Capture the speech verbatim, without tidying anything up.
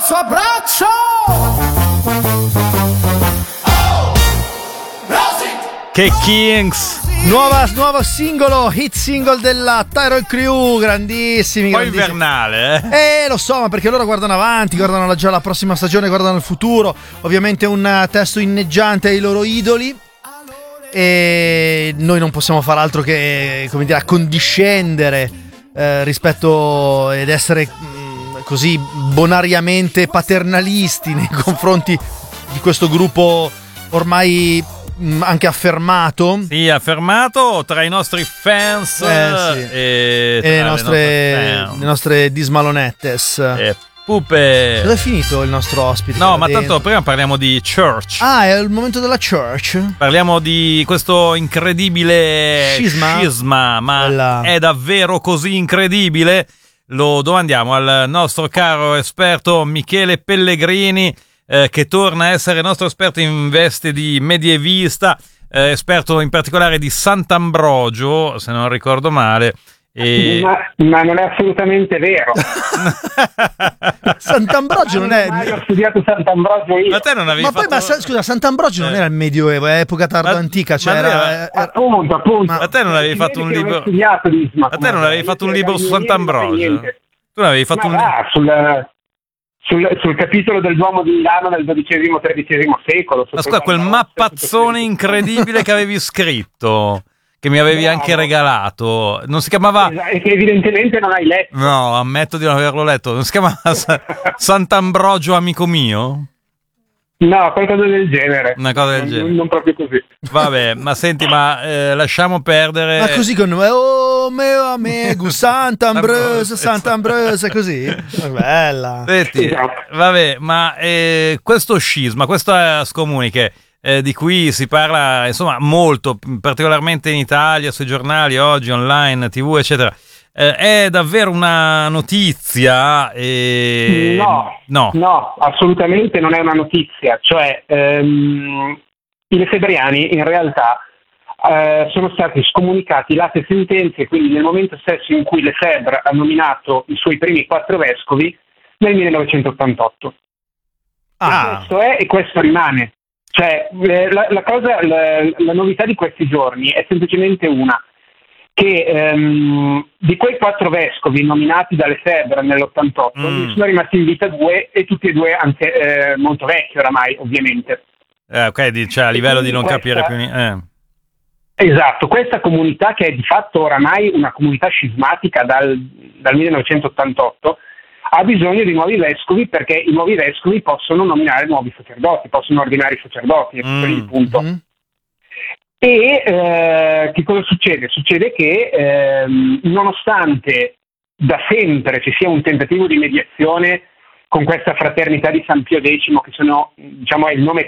suo abbraccio. Che Kings! Nuova, nuovo singolo, hit single della Tyrell Crew, grandissimi. Poi grandissimi. invernale, eh? Eh, lo so, ma perché loro guardano avanti, guardano la, già la prossima stagione, guardano il futuro. Ovviamente un testo inneggiante ai loro idoli. E noi non possiamo fare altro che, come dire, accondiscendere eh, rispetto ed essere mh, così bonariamente paternalisti nei confronti di questo gruppo ormai mh, anche affermato. Sì, affermato tra i nostri fans Eh, sì. e, E tra le le nostre, fan. le nostre dismalonettes. Eh, pupe. Dove è finito il nostro ospite? No, Era ma dentro. tanto prima parliamo di Church. Ah, è il momento della church. Parliamo di questo incredibile Scisma? scisma, ma Quella- è davvero così incredibile? Lo domandiamo al nostro caro esperto Michele Pellegrini, eh, che torna a essere nostro esperto in veste di medievista, eh, esperto in particolare di Sant'Ambrogio, se non ricordo male. E... Ma, ma non è assolutamente vero. Sant'Ambrogio non è. Mai ho studiato Sant'Ambrogio io. Ma te non avevi Ma poi, fatto... ma sa- scusa, Sant'Ambrogio non Eh. era il Medioevo, è epoca tardo Ma- antica, cioè ma era, era- era- Appunto, appunto. Ma- Ma te non avevi Si fatto vede un che non libro... hai studiato l'Isma, Ma te non avevi fatto un libro su Sant'Ambrogio? Tu non avevi fatto Ma un va, sul, sul, sul capitolo del Duomo di Milano del dodicesimo tredicesimo secolo. Ma scusa, quel mappazzone incredibile che avevi scritto, che mi avevi Bravo. anche regalato, non si chiamava... E che evidentemente non hai letto. No, ammetto di non averlo letto, non si chiamava Sa- Sant'Ambrogio amico mio? No, qualcosa del genere. Una cosa del Non- genere. Non proprio così. Vabbè, ma senti, ma eh, lasciamo perdere... Ma così con oh mio amico Sant'Ambrogio, Sant'Ambrogio, così? Ma bella. Senti, Esatto. vabbè, ma eh, questo scisma, questa scomuniche eh, di cui si parla insomma molto, particolarmente in Italia, sui giornali, oggi, online, tivù, eccetera, eh, è davvero una notizia? E... No, no, no, assolutamente non è una notizia. Cioè, ehm, i lefebriani in realtà eh, sono stati scomunicati latte sentenze, quindi nel momento stesso in cui Lefebvre ha nominato i suoi primi quattro vescovi nel millenovecentottantotto. Ah. Questo è e questo rimane. Cioè, eh, la, la cosa, la, la novità di questi giorni è semplicemente una, che ehm, di quei quattro vescovi nominati da Lefebvre nell'ottantotto, Mm. ne sono rimasti in vita due, e tutti e due anche eh, molto vecchi oramai, ovviamente. eh, ok, di- cioè a livello di non Questa- capire più... ni- Eh. Esatto, questa comunità, che è di fatto oramai una comunità scismatica dal, dal millenovecentottantotto, ha bisogno di nuovi vescovi, perché i nuovi vescovi possono nominare nuovi sacerdoti, possono ordinare i sacerdoti, è tutto lì il Mm. punto. Mm. E eh, che cosa succede? Succede che ehm, nonostante da sempre ci sia un tentativo di mediazione con questa fraternità di San Pio X, che sono, diciamo, è il nome